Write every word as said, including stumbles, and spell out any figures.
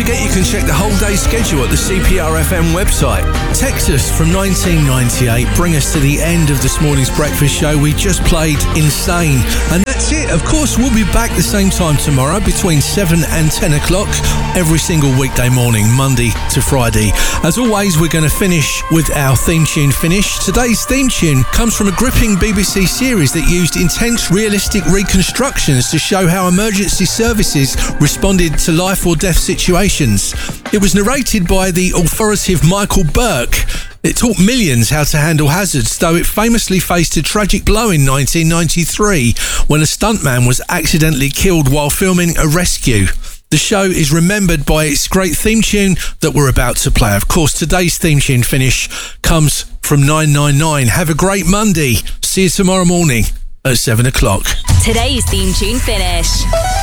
forget you can check the whole day schedule at the C P R F M website. Texas from nineteen ninety-eight bring us to the end of this morning's breakfast show. We just played Insane. And that's it. Of course, we'll be back the same time tomorrow between seven and ten o'clock every single weekday morning, Monday to Friday. As always, we're going to finish with our theme tune finish. Today's theme tune comes from a gripping B B C series that used intense, realistic reconstructions to show how emergency services responded to life or death situations. It was narrated by the authoritative Michael Burke. It taught millions how to handle hazards, though it famously faced a tragic blow in nineteen ninety-three when a stuntman was accidentally killed while filming a rescue. The show is remembered by its great theme tune that we're about to play. Of course, today's theme tune finish comes from nine nine nine. Have a great Monday. See you tomorrow morning at seven o'clock. Today's theme tune finish.